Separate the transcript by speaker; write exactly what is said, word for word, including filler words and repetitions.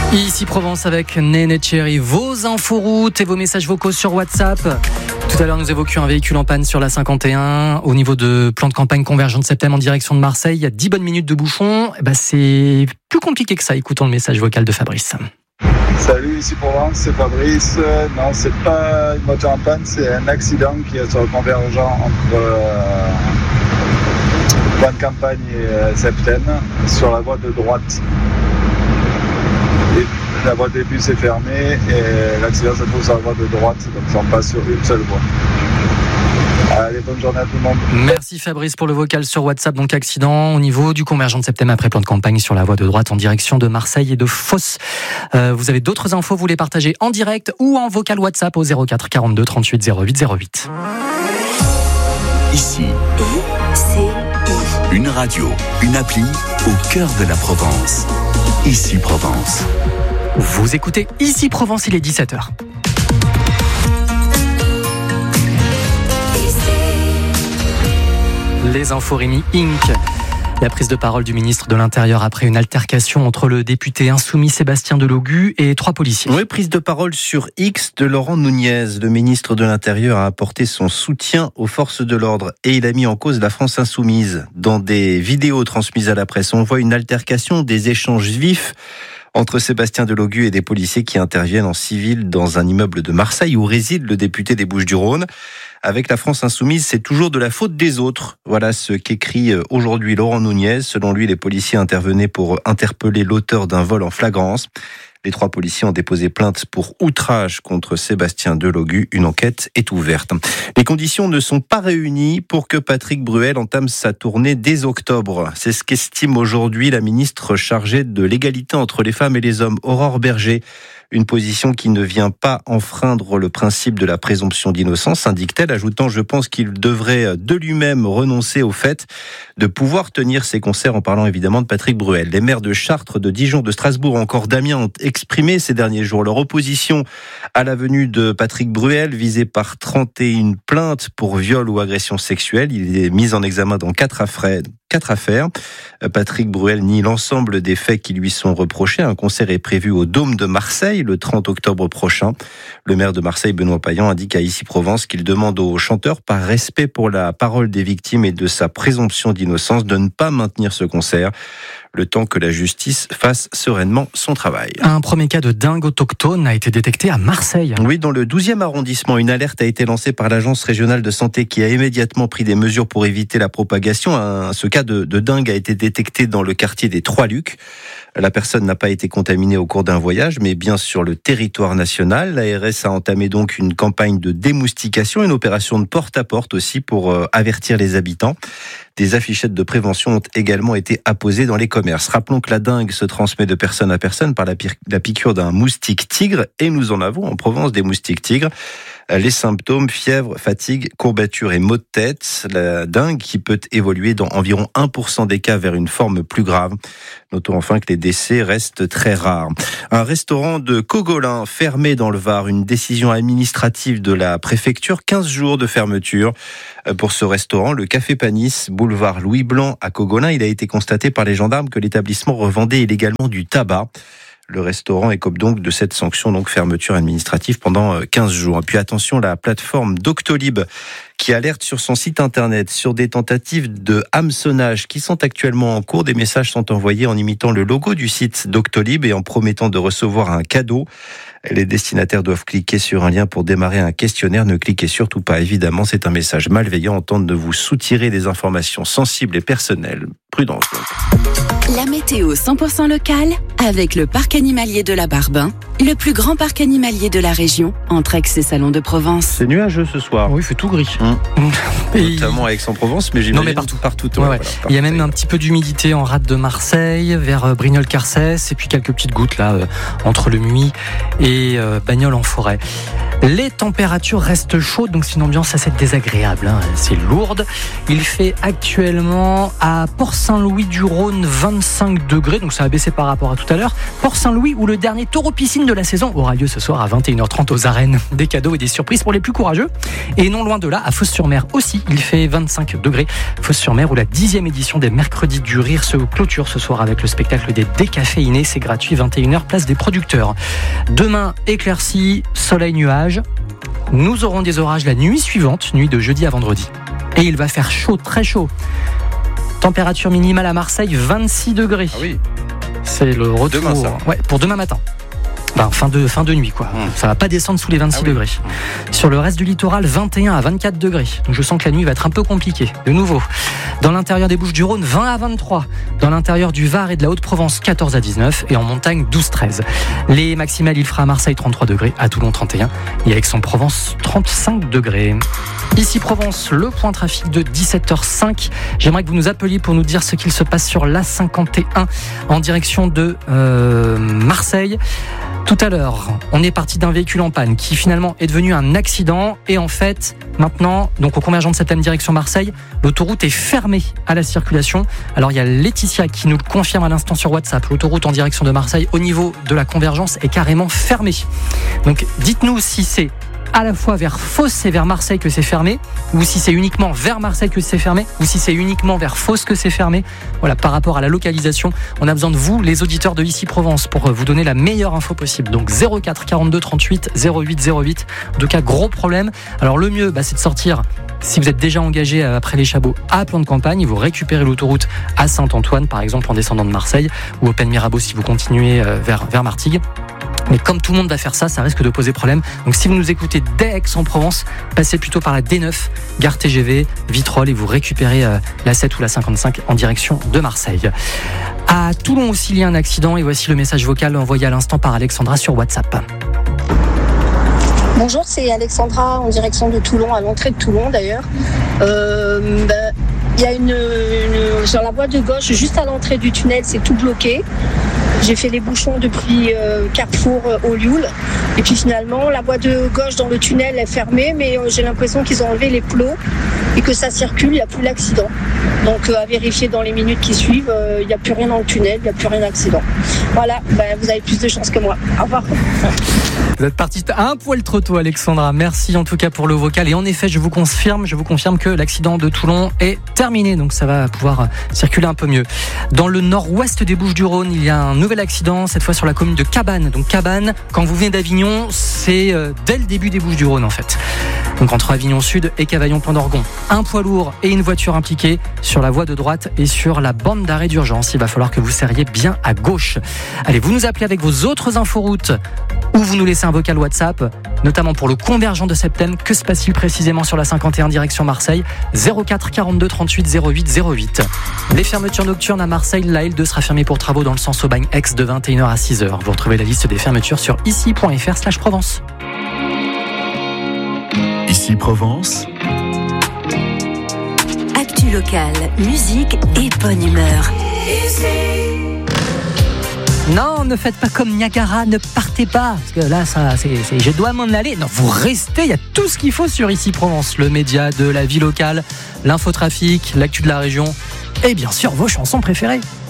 Speaker 1: Ici Provence avec Néné Cherry, vos infos routes et vos messages vocaux sur WhatsApp. Tout à l'heure, nous évoquions un véhicule en panne sur la cinquante et un. Au niveau de plan de campagne Convergent de Septem en direction de Marseille, il y a dix bonnes minutes de bouchon. Bah, c'est plus compliqué que ça. Écoutons le message vocal de Fabrice.
Speaker 2: Salut, ici Provence, c'est Fabrice. Non, c'est pas une moto en panne, c'est un accident qui est sur le Convergent entre euh, plan de campagne et euh, Septem sur la voie de droite. Et la voie de début s'est fermée et l'accident se trouve sur la voie de droite, donc on passe sur une seule voie. Allez, bonne journée à tout le monde.
Speaker 1: Merci Fabrice pour le vocal sur WhatsApp. Donc accident au niveau du Convergent de Septem après plan de campagne sur la voie de droite en direction de Marseille et de Fos. Euh, vous avez d'autres infos, vous les partagez en direct ou en vocal WhatsApp au zéro quatre quarante-deux trente-huit zéro huit zéro huit.
Speaker 3: Ici,
Speaker 4: I C I.
Speaker 3: Une radio, une appli au cœur de la Provence. Ici Provence.
Speaker 1: Vous écoutez Ici Provence, il est dix-sept heures. Les infos Rémi Inc. La prise de parole du ministre de l'Intérieur après une altercation entre le député insoumis Sébastien Delogu et trois policiers.
Speaker 5: Oui, prise de parole sur X de Laurent Nunez. Le ministre de l'Intérieur a apporté son soutien aux forces de l'ordre et il a mis en cause la France insoumise. Dans des vidéos transmises à la presse, on voit une altercation, des échanges vifs entre Sébastien Delogu et des policiers qui interviennent en civil dans un immeuble de Marseille où réside le député des Bouches-du-Rhône. Avec la France insoumise, c'est toujours de la faute des autres. Voilà ce qu'écrit aujourd'hui Laurent Nunez. Selon lui, les policiers intervenaient pour interpeller l'auteur d'un vol en flagrance. Les trois policiers ont déposé plainte pour outrage contre Sébastien Delogu. Une enquête est ouverte. Les conditions ne sont pas réunies pour que Patrick Bruel entame sa tournée dès octobre. C'est ce qu'estime aujourd'hui la ministre chargée de l'égalité entre les femmes et les hommes, Aurore Berger. Une position qui ne vient pas enfreindre le principe de la présomption d'innocence, indique-t-elle, ajoutant « Je pense qu'il devrait de lui-même renoncer au fait de pouvoir tenir ses concerts », en parlant évidemment de Patrick Bruel. Les maires de Chartres, de Dijon, de Strasbourg ou encore d'Amiens ont exprimé ces derniers jours leur opposition à la venue de Patrick Bruel, visé par trente et une plaintes pour viol ou agression sexuelle. Il est mis en examen dans quatre affaires. Quatre affaires. Patrick Bruel nie l'ensemble des faits qui lui sont reprochés. Un concert est prévu au Dôme de Marseille le trente octobre prochain. Le maire de Marseille, Benoît Payan, indique à Ici Provence qu'il demande au chanteur, par respect pour la parole des victimes et de sa présomption d'innocence, de ne pas maintenir ce concert, le temps que la justice fasse sereinement son travail.
Speaker 1: Un premier cas de dingue autochtone a été détecté à Marseille.
Speaker 5: Oui, dans le douzième arrondissement, une alerte a été lancée par l'Agence régionale de santé qui a immédiatement pris des mesures pour éviter la propagation. Un, ce cas de, de dingue a été détecté dans le quartier des Trois-Lucs. La personne n'a pas été contaminée au cours d'un voyage, mais bien sur le territoire national. L'A R S a entamé donc une campagne de démoustication, une opération de porte-à-porte aussi pour euh, avertir les habitants. Des affichettes de prévention ont également été apposées dans les commerces. Rappelons que la dengue se transmet de personne à personne par la, pire, la piqûre d'un moustique tigre, et nous en avons en Provence des moustiques tigres. Les symptômes, fièvre, fatigue, courbature et maux de tête. La dengue qui peut évoluer dans environ un pour cent des cas vers une forme plus grave. Notons enfin que les décès restent très rares. Un restaurant de Cogolin fermé dans le Var. Une décision administrative de la préfecture. quinze jours de fermeture pour ce restaurant. Le Café Panis, boulevard Louis Blanc à Cogolin. Il a été constaté par les gendarmes que l'établissement revendait illégalement du tabac. Le restaurant écope donc de cette sanction, donc fermeture administrative pendant quinze jours. Et puis attention, la plateforme Doctolib qui alerte sur son site internet sur des tentatives de hameçonnage qui sont actuellement en cours. Des messages sont envoyés en imitant le logo du site Doctolib et en promettant de recevoir un cadeau. Les destinataires doivent cliquer sur un lien pour démarrer un questionnaire. Ne cliquez surtout pas, évidemment, c'est un message malveillant en tentant de vous soutirer des informations sensibles et personnelles. Prudence donc.
Speaker 4: La météo cent pour cent locale avec le parc animalier de la Barbin, le plus grand parc animalier de la région, entre Aix et Salon de Provence.
Speaker 5: C'est nuageux ce soir.
Speaker 1: Oui, il fait tout gris.
Speaker 5: Hum.
Speaker 1: Et
Speaker 5: Notamment à Aix-en-Provence, mais j'imagine
Speaker 1: non, mais partout.
Speaker 5: partout.
Speaker 1: Ouais,
Speaker 5: Ouais,
Speaker 1: ouais.
Speaker 5: voilà,
Speaker 1: Il y a même un petit peu d'humidité en rade de Marseille, vers Brignoles-Carcès, et puis quelques petites gouttes là, euh, entre le Muy et euh, Bagnoles en forêt. Les températures restent chaudes, donc c'est une ambiance assez désagréable, hein. C'est lourde. Il fait actuellement à Port-Saint-Louis-du-Rhône vingt-cinq degrés, donc ça a baissé par rapport à tout à l'heure. Port-Saint-Louis, où le dernier taureau piscine de la saison aura lieu ce soir à vingt et une heures trente aux arènes. Des cadeaux et des surprises pour les plus courageux. Et non loin de là, à Fos-sur-Mer aussi, il fait vingt-cinq degrés. Fos-sur-Mer où la dixième édition des Mercredis du Rire se clôture ce soir avec le spectacle des Décaféinés. C'est gratuit, vingt et une heures, place des producteurs. Demain, éclaircie, soleil, nuages. Nous aurons des orages la nuit suivante, nuit de jeudi à vendredi. Et il va faire chaud, très chaud. Température minimale à Marseille, vingt-six degrés.
Speaker 5: Ah oui.
Speaker 1: C'est le retour.
Speaker 5: Demain, ça.
Speaker 1: Ouais, pour demain matin. Ben, fin, de, fin de nuit, quoi. Mmh. Ça va pas descendre sous les vingt-six ah oui. degrés. Sur le reste du littoral, vingt et un à vingt-quatre degrés. Donc je sens que la nuit va être un peu compliquée. De nouveau. Dans l'intérieur des Bouches-du-Rhône, vingt à vingt-trois. Dans l'intérieur du Var et de la Haute-Provence, quatorze à dix-neuf. Et en montagne, douze à treize. Les maximales, il fera à Marseille trente-trois degrés, à Toulon trente et un. Et à Aix-en-Provence, trente-cinq degrés. Ici Provence, le point trafic de dix-sept heures cinq. J'aimerais que vous nous appeliez pour nous dire ce qu'il se passe sur l'A cinquante et un en direction de euh, Marseille. Tout à l'heure, on est parti d'un véhicule en panne qui finalement est devenu un accident et en fait, maintenant, donc au convergent de Septem direction Marseille, l'autoroute est fermée à la circulation. Alors il y a Laetitia qui nous le confirme à l'instant sur WhatsApp. L'autoroute en direction de Marseille au niveau de la convergence est carrément fermée. Donc dites-nous si c'est à la fois vers Fos et vers Marseille que c'est fermé, ou si c'est uniquement vers Marseille que c'est fermé, ou si c'est uniquement vers Fos que c'est fermé. Voilà, par rapport à la localisation, on a besoin de vous, les auditeurs de Ici Provence, pour vous donner la meilleure info possible. Donc zéro quatre quarante-deux trente-huit zéro huit zéro huit. En tout cas, gros problème. Alors le mieux, bah, c'est de sortir, si vous êtes déjà engagé après les Chabots, à plan de campagne, vous récupérez l'autoroute à Saint-Antoine, par exemple, en descendant de Marseille, ou au Pen Mirabeau si vous continuez vers, vers Martigues. Mais comme tout le monde va faire ça, ça risque de poser problème. Donc si vous nous écoutez dès Aix-en-Provence, passez plutôt par la D neuf, gare T G V, Vitrolles, et vous récupérez euh, la sept ou la cinquante-cinq en direction de Marseille. À Toulon aussi, il y a un accident et voici le message vocal envoyé à l'instant par Alexandra sur WhatsApp.
Speaker 6: Bonjour, c'est Alexandra en direction de Toulon, à l'entrée de Toulon d'ailleurs. Euh, ben, il y a une, une sur la voie de gauche, juste à l'entrée du tunnel, c'est tout bloqué. J'ai fait les bouchons depuis euh, Carrefour euh, au Lioul. Et puis finalement, la voie de gauche dans le tunnel est fermée, mais euh, j'ai l'impression qu'ils ont enlevé les plots et que ça circule, il n'y a plus l'accident. Donc euh, à vérifier dans les minutes qui suivent, euh, il n'y a plus rien dans le tunnel, il n'y a plus rien d'accident. Voilà, ben, vous avez plus de chance que moi. Au revoir.
Speaker 1: Vous êtes parti un poil trop tôt, Alexandra. Merci en tout cas pour le vocal. Et en effet, je vous confirme, je vous confirme que l'accident de Toulon est terminé. Donc ça va pouvoir circuler un peu mieux. Dans le nord-ouest des Bouches-du-Rhône, il y a un nouvel accident, cette fois sur la commune de Cabannes. Donc Cabannes, quand vous venez d'Avignon, c'est dès le début des Bouches-du-Rhône en fait. Donc entre Avignon Sud et Cavaillon-Pont-d'Orgon. Un poids lourd et une voiture impliquée sur la voie de droite et sur la bande d'arrêt d'urgence. Il va falloir que vous serriez bien à gauche. Allez, vous nous appelez avec vos autres inforoutes ou vous nous laissez un vocal WhatsApp, notamment pour le convergent de Septem. Que se passe-t-il précisément sur la cinquante et un direction Marseille? Zéro quatre quarante-deux trente-huit zéro huit zéro huit. Les fermetures nocturnes à Marseille, la L deux sera fermée pour travaux dans le sens Aubagne-Aix de vingt et une heures à six heures. Vous retrouvez la liste des fermetures sur ici point f r slash Provence.
Speaker 3: Ici Provence.
Speaker 4: Actu locale, musique et bonne humeur.
Speaker 1: Non, ne faites pas comme Niagara, ne partez pas. Parce que là, ça, c'est, c'est, je dois m'en aller. Non, vous restez, il y a tout ce qu'il faut sur Ici Provence. Le média de la vie locale, l'infotrafic, l'actu de la région et bien sûr vos chansons préférées.